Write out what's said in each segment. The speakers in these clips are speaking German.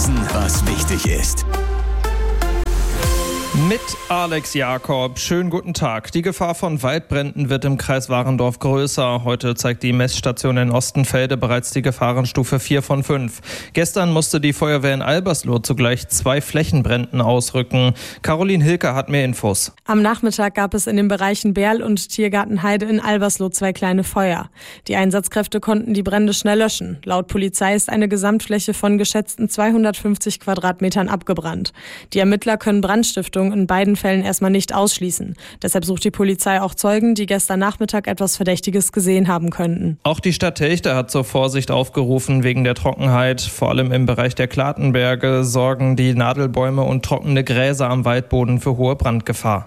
Wissen, was wichtig ist. Mit Alex Jakob. Schönen guten Tag. Die Gefahr von Waldbränden wird im Kreis Warendorf größer. Heute zeigt die Messstation in Ostenfelde bereits die Gefahrenstufe 4 von 5. Gestern musste die Feuerwehr in Albersloh zugleich 2 Flächenbränden ausrücken. Caroline Hilker hat mehr Infos. Am Nachmittag gab es in den Bereichen Berl und Tiergartenheide in Albersloh 2 kleine Feuer. Die Einsatzkräfte konnten die Brände schnell löschen. Laut Polizei ist eine Gesamtfläche von geschätzten 250 Quadratmetern abgebrannt. Die Ermittler können Brandstiftung in beiden Fällen erstmal nicht ausschließen. Deshalb sucht die Polizei auch Zeugen, die gestern Nachmittag etwas Verdächtiges gesehen haben könnten. Auch die Stadt Telchte hat zur Vorsicht aufgerufen wegen der Trockenheit. Vor allem im Bereich der Klatenberge sorgen die Nadelbäume und trockene Gräser am Waldboden für hohe Brandgefahr.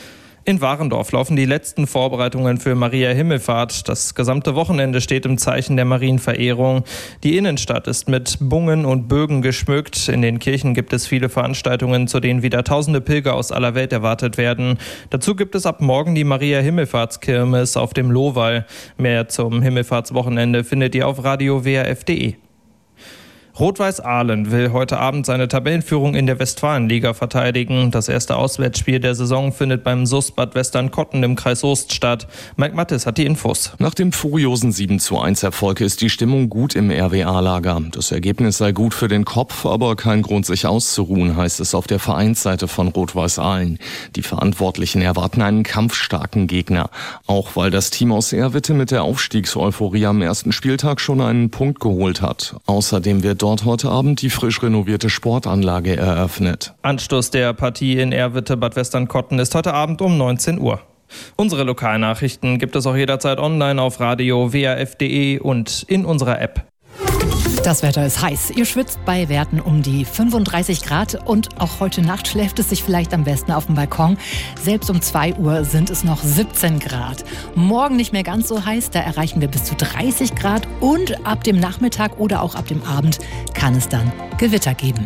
In Warendorf laufen die letzten Vorbereitungen für Maria Himmelfahrt. Das gesamte Wochenende steht im Zeichen der Marienverehrung. Die Innenstadt ist mit Bungen und Bögen geschmückt. In den Kirchen gibt es viele Veranstaltungen, zu denen wieder tausende Pilger aus aller Welt erwartet werden. Dazu gibt es ab morgen die Maria Himmelfahrtskirmes auf dem Lohwall. Mehr zum Himmelfahrtswochenende findet ihr auf radio-wrf.de. Rot-Weiß Ahlen will heute Abend seine Tabellenführung in der Westfalenliga verteidigen. Das erste Auswärtsspiel der Saison findet beim SuS Bad Westernkotten im Kreis Soest statt. Mike Mattes hat die Infos. Nach dem furiosen 7:1 Erfolg ist die Stimmung gut im RWA-Lager. Das Ergebnis sei gut für den Kopf, aber kein Grund, sich auszuruhen, heißt es auf der Vereinsseite von Rot-Weiß Ahlen. Die Verantwortlichen erwarten einen kampfstarken Gegner. Auch weil das Team aus Erwitte mit der Aufstiegseuphorie am ersten Spieltag schon einen Punkt geholt hat. Außerdem wird dort heute Abend die frisch renovierte Sportanlage eröffnet. Anstoß der Partie in Erwitte Bad Westernkotten ist heute Abend um 19 Uhr. Unsere Lokalnachrichten gibt es auch jederzeit online auf radio-wrf.de und in unserer App. Das Wetter ist heiß. Ihr schwitzt bei Werten um die 35 Grad und auch heute Nacht schläft es sich vielleicht am besten auf dem Balkon. Selbst um 2 Uhr sind es noch 17 Grad. Morgen nicht mehr ganz so heiß, da erreichen wir bis zu 30 Grad und ab dem Nachmittag oder auch ab dem Abend kann es dann Gewitter geben.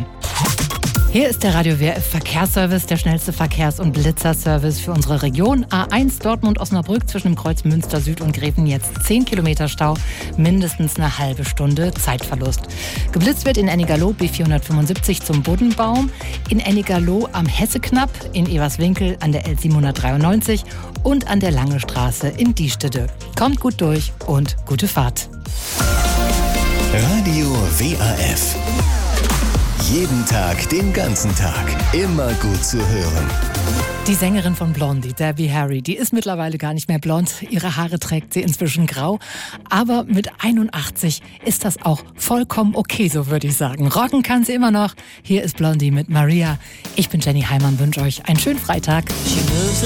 Hier ist der Radio WRF Verkehrsservice, der schnellste Verkehrs- und Blitzerservice für unsere Region. A1 Dortmund-Osnabrück zwischen dem Kreuz Münster Süd und Gräfen jetzt 10 Kilometer Stau, mindestens eine halbe Stunde Zeitverlust. Geblitzt wird in Ennigerloh B475 zum Buddenbaum, in Ennigerloh am Hesseknapp, in Everswinkel an der L793 und an der Lange Straße in Diestede. Kommt gut durch und gute Fahrt. Radio WRF. Jeden Tag, den ganzen Tag. Immer gut zu hören. Die Sängerin von Blondie, Debbie Harry, die ist mittlerweile gar nicht mehr blond. Ihre Haare trägt sie inzwischen grau. Aber mit 81 ist das auch vollkommen okay, so würde ich sagen. Rocken kann sie immer noch. Hier ist Blondie mit Maria. Ich bin Jenny Heimann, wünsche euch einen schönen Freitag.